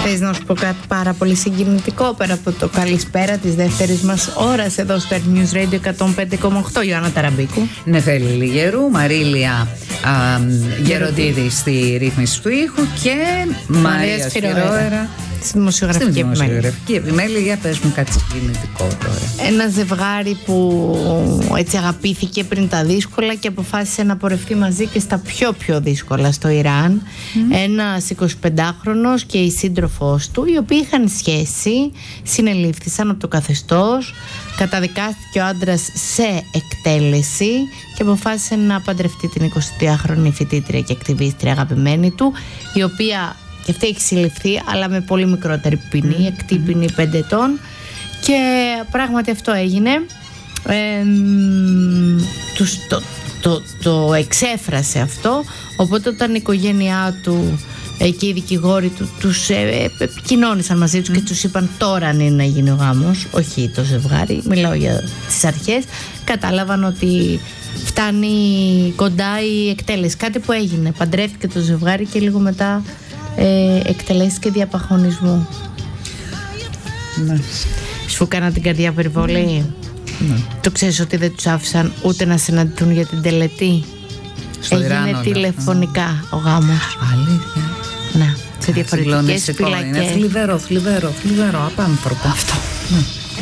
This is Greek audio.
Θες να σου πω κάτι πάρα πολύ συγκινητικό πέρα από το καλησπέρα της δεύτερης μας ώρας εδώ στο News Radio 105,8, Ιωάννα Ταραμπίκου. Νεφέλη Λιγερού, Μαρίλια Γεροντίδη στη ρύθμιση του ήχου και Μαρία Σπυρόερα στη δημοσιογραφική επιμέλεια. Για πες μου κάτι συγκινητικό τώρα. Ένα ζευγάρι που έτσι αγαπήθηκε πριν τα δύσκολα και αποφάσισε να πορευτεί μαζί και στα πιο δύσκολα στο Ιράν. Ένας 25χρονος και η σύντροφός του, οι οποίοι είχαν σχέση, συνελήφθησαν από το καθεστώς, καταδικάστηκε ο άντρας σε εκτέλεση και αποφάσισε να παντρευτεί την 22χρονη φοιτήτρια και ακτιβίστρια αγαπημένη του, η οποία και αυτή έχει συλληφθεί, αλλά με πολύ μικρότερη ποινή, εκτή ποινή 5 ετών. Και πράγματι αυτό έγινε. Το εξέφρασε αυτό. Οπότε όταν η οικογένειά του και οι δικηγόροι του τους επικοινώνησαν μαζί τους και τους είπαν τώρα αν είναι να γίνει ο γάμος, όχι το ζευγάρι, μιλάω για τις αρχές, κατάλαβαν ότι φτάνει κοντά η εκτέλεση. Κάτι που έγινε, παντρεύτηκε το ζευγάρι και λίγο μετά εκτελέστηκε διαπαχωνισμού. Ναι. Σου κάνα την καρδιά περιβολή. Ναι. Το ξέρεις ότι δεν τους άφησαν ούτε να συναντηθούν για την τελετή. Έγινε τηλεφωνικά ο γάμος. Αλήθεια. Ναι, σε διαφορετικές φυλακές. Είναι θλιβερό, απάνθρωπο αυτό. Ναι.